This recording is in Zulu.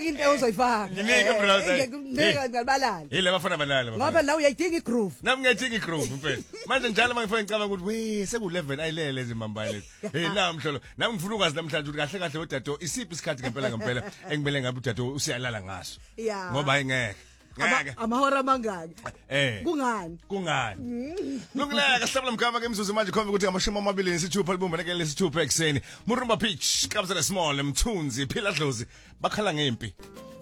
iningi into ozoyifaka Iningi brother. Ngeke ngabalala Yile bafana balala ngoba la uyayidinga igroove nami ngiyathinga igroove mfethu manje njalo mangifike ngicabanga ukuthi we seku11 ayilele ezimambane lezi namhlolo nami ngifuna ukwazi namhlanje ukuthi kahle kahle uDado isiphi isikhathi ngempela engibele ngabe uDado usiyalala ngaso ngoba ingeke amahora mangaki kungani Lungleka sihlabela mgama ke imzuzu manje khomba ukuthi amashumi amabili nesithupha libumbaneke lesithupha ekseni Murumba Pitch Kabza Small Mthunzi Phila Dlozi bakhala ngempi